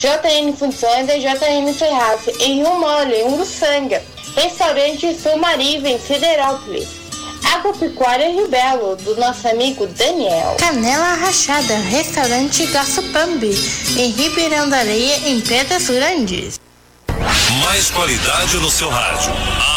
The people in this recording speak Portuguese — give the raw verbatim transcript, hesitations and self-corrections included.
J N Funções e J N Terraço em Rio Mole, Uruçanga. Restaurante Sulmariva em Siderópolis. Agropecuária Rio Belo, do nosso amigo Daniel. Canela Rachada, Restaurante Garçupambi, em Ribeirão da Areia, em Pedras Grandes. Mais qualidade no seu rádio.